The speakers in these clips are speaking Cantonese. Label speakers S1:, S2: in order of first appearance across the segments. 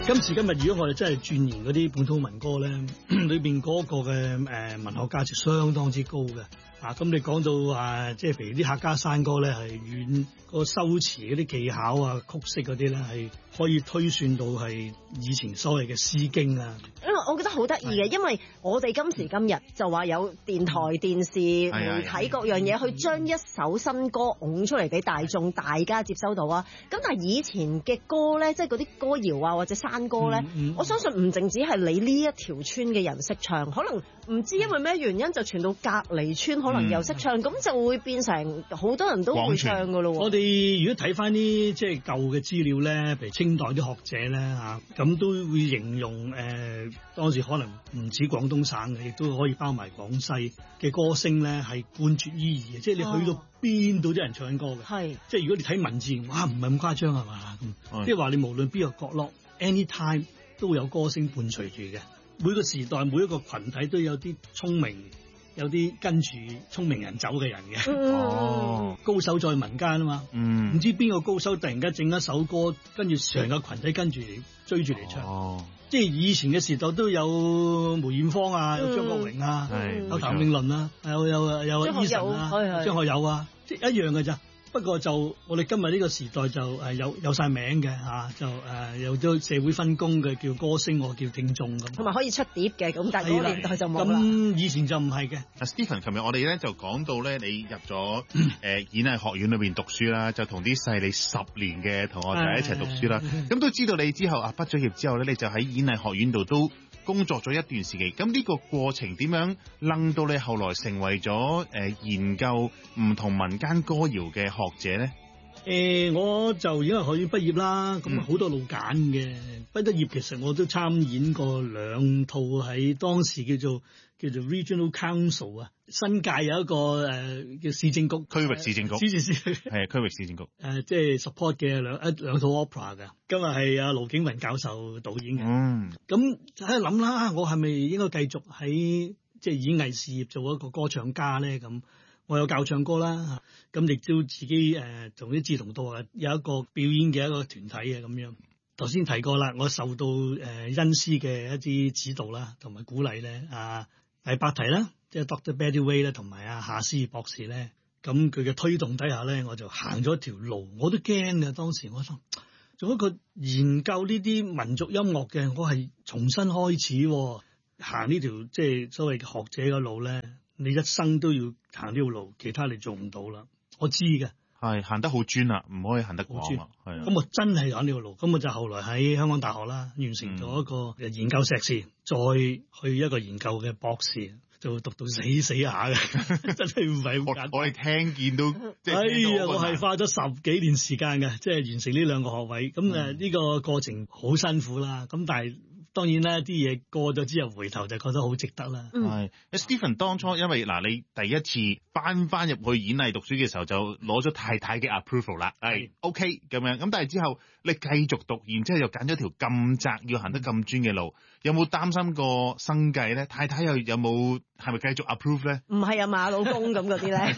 S1: 今時今日，如果我哋真係鑽研嗰啲本土民歌咧，裏邊嗰個嘅文學價值相當之高嘅。咁你講到即係譬如啲客家山歌咧，係遠個修辭嗰啲技巧啊、曲式嗰啲咧，係可以推算到係以前所謂嘅詩經啊。
S2: 因為我覺得好得意嘅，因為我哋今時今日就話有電台、電視、媒體各樣嘢去將一首新歌㧬出嚟俾大眾，大家接收到啊。咁但係以前嘅歌咧，即係嗰啲歌謠啊或者山歌咧，我相信唔淨止係你呢一條村嘅人識唱，可能唔知因為咩原因就傳到隔離村，可能又識唱，咁就會變成好多人都會唱噶咯。
S1: 我哋如果睇翻啲即係舊嘅資料咧，譬如清代啲學者咧咁都會形容當時可能唔止廣東省嘅，亦都可以包埋廣西嘅歌聲咧，係冠絕於耳嘅，即係你去到邊度啲人唱緊歌嘅。係即係如果你睇文字，哇唔係咁誇張係嘛？即係話你無論邊個角落 anytime 都有歌聲伴隨住嘅。每個時代每一個群體都有啲聰明，有啲跟住聰明人走嘅人嘅。高手在民間啊嘛。唔知邊個高手突然間整一首歌，跟住成個群體跟住嚟追住嚟唱。即係以前嘅時代都有梅艷芳啊，有張國榮啊，有譚詠麟啊，有 Eason 啊，張學友啊，即係一樣嘅咋。不過就我哋今日呢個時代就有晒名嘅就有咗社會分工嘅，叫歌星，我叫聽眾咁，同埋可以出碟嘅咁，但係嗰個年代就冇啦。咁以前就唔係嘅。
S3: Stephen， 琴日我哋咧就講到咧，你入咗演藝學院裏邊讀書啦，就同啲細你10年嘅同學仔一齊讀書啦。咁都知道你之後畢咗業之後咧，你就喺演藝學院度都工作咗一段時期。咁呢個過程點樣令到你後來成為咗研究唔同民間歌謠嘅學者咧？
S1: 我就演藝學院畢業啦，咁好多路揀嘅。畢咗業其實我都參演過2套喺當時叫做 Regional Council 啊，新界有一個叫市政局，區域市政局，係區域市政局，即係 support 嘅兩套 opera 㗎。今日係阿盧景文教授導演嘅。咁喺度諗啦，我係咪應該繼續喺即係演藝事業做一個歌唱家咧？咁我有教唱歌啦，咁亦都自己同啲志同道合有一個表演嘅一個團體嘅咁樣。頭先提過啦，我受到恩師嘅一啲指導啦，同埋鼓勵咧，黎伯提啦，即係 Dr. Betty Way 咧，同埋夏思博士咧，咁佢嘅推動底下咧，我就行咗一條路，我都驚嘅。當時我想做一個研究呢啲民族音樂嘅，我係重新開始行呢條即係所謂嘅學者嘅路咧。你一生都要行呢條路，其他你做唔到啦。我知嘅，係行得好專啦，唔可以行得廣啊。係咁我真係行呢條路，咁我就後來喺香港大學啦，完成咗一個研究碩士，再去一個研究嘅博士，就讀到死下嘅，真係唔係好簡單。我哋聽見都，我係花咗10幾年時間嘅，即係完成呢2個學位。咁呢個過程好辛苦啦。咁但係當然啦，啲嘢過咗之後，回頭就覺得好值得啦。係，Stephen 當初因為你第一次翻入去演藝讀書嘅時候，就攞咗太太嘅 approval 啦，係 OK 咁樣。咁但係之後你繼續讀，然之後又揀咗條咁窄要行得咁專嘅路，有冇擔心過生計咧？太太有冇係咪繼續 approve 咧？唔係啊嘛，老公咁嗰啲咧。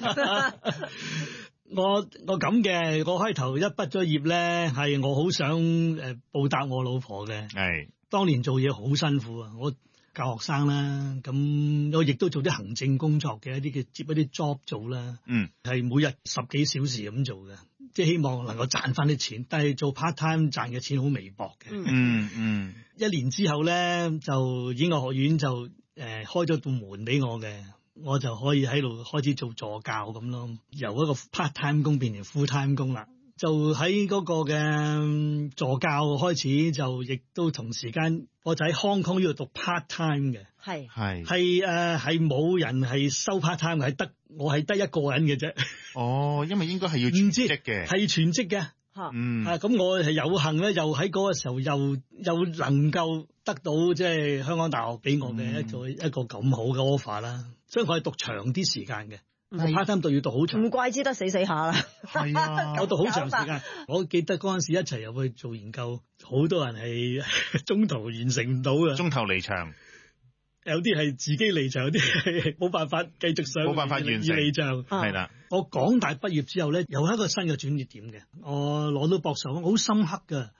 S1: 我咁嘅，我開頭一畢咗業咧，係我好想報答我老婆嘅。係。當年做嘢好辛苦啊！我教學生啦，咁我亦都做啲行政工作嘅，接一啲 job 做啦。係每日10幾小時咁做嘅，即係希望能夠賺翻啲錢。但係做 part time 賺嘅錢好微薄嘅。1年之後咧，就演藝學院就開咗道門俾我嘅，我就可以喺度開始做助教咁咯，由一個 part time 工變成 full time 工啦。就喺嗰個嘅助教開始，就亦都同時間，我就喺 Hong Kong 呢度讀 part time 嘅，係冇人係收 part time 嘅，我係得一個人嘅啫。哦，因為應該係要全職嘅，係全職嘅。咁我係有幸咧，又喺嗰個時候又能夠得到即係香港大學俾我嘅一個咁好嘅 offer 啦，所以我係讀長啲時間嘅。part time 要讀好長，唔怪之得死下啦。係啊，我讀好長時間。我記得嗰陣時一齊入去做研究，好多人係中途完成唔到嘅，中途離場。有啲係自己離場，有啲係冇辦法繼續上，冇辦法完成離場。係啦，我港大畢業之後咧，有一個新嘅轉捩點嘅。我攞到博士，好深刻㗎。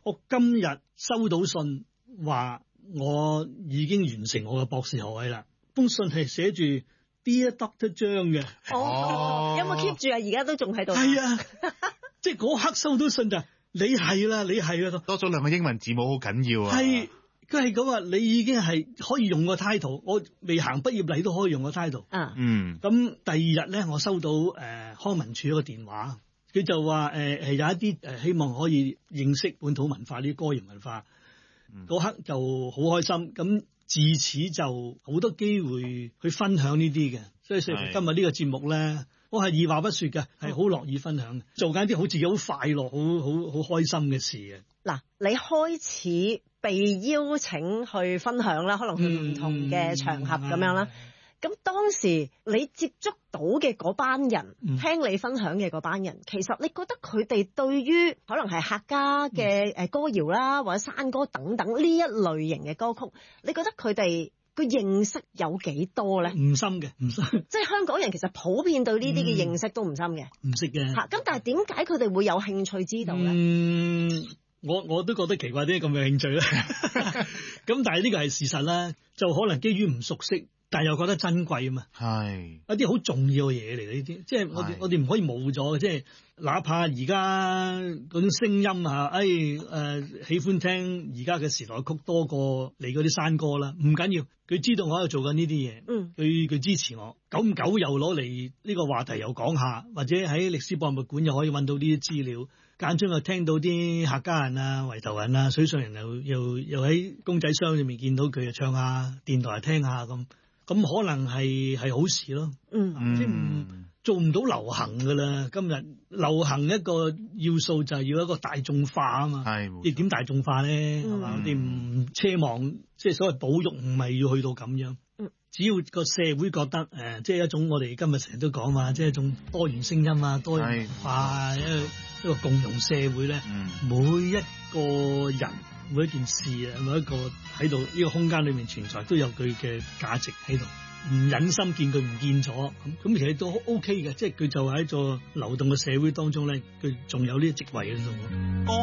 S1: 我今日收到信話我已經完成我嘅博士學位啦，封信係寫住 Dear Dr. 張嘅。
S2: 有冇 keep 住啊？而家都仲喺度。
S1: 係啊，即係嗰刻收到信就你係啦，
S3: 多咗兩個英文字母好緊要啊。
S1: 係。佢係講話你已經係可以用個 title， 我未行畢業禮都可以用個 title。咁第二日咧，我收到康文署一個電話，佢就話有一啲希望可以認識本土文化呢啲歌謠文化，嗰刻就好開心。咁自此就好多機會去分享呢啲嘅，所以今日呢個節目咧，我係二話不說嘅，係好樂意分享嘅，做緊啲好自己好快樂、好開心嘅事嘅。
S2: 嗱，你開始被邀請去分享啦，可能去唔同嘅場合咁樣啦。咁當時你接觸到嘅嗰班人，聽你分享嘅嗰班人，其實你覺得佢哋對於可能係客家嘅歌謠啦，或者山歌等等呢一類型嘅歌曲，你覺得佢哋個認識有幾多咧？
S1: 唔深嘅，唔深。
S2: 即係香港人其實普遍對呢啲嘅認識都唔深嘅，
S1: 唔識嘅。
S2: 咁但係點解佢哋會有興趣知道咧？
S1: 我都覺得奇怪，點解咁有興趣咧？咁但係呢個係事實啦，就可能基於唔熟悉，但係又覺得珍貴啊嘛。係一啲好重要嘅嘢嚟嘅呢啲，即係我哋唔可以冇咗嘅，即係哪怕而家嗰種聲音啊，喜歡聽而家嘅時代曲多過你嗰啲山歌啦，唔緊要，佢知道我喺度做緊呢啲嘢，佢支持我，久唔久又攞嚟呢個話題又講下，或者喺歷史博物館又可以揾到呢啲資料。間中又聽到啲客家人啊、圍頭人啊、水上人又喺公仔箱裏面見到佢，又唱下電台聽下咁可能係好事咯。即係做唔到流行噶啦。今日流行一個要素就係要一個大眾化啊嘛。你點大眾化咧？係嘛？我哋唔奢望即係所謂保育，唔係要去到咁樣。只要個社會覺得即係一種我哋今日成日都講嘛，即係一種多元聲音啊、多元文化啊，一個共融社會咧。每一個人、每一件事啊、每一個喺度呢個空間裏面存在，都有佢嘅價值喺度。唔忍心見佢唔見咗，咁其實都 OK 嘅，即係佢就喺個流動嘅社會當中咧，佢仲有呢啲職位喺度。